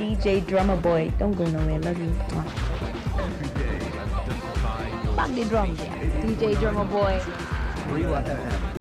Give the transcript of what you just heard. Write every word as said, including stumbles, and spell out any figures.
D J Drummer Boy. Don't go nowhere. Love you. Bang the drums, yeah. D J Drummer Boy. Real F M.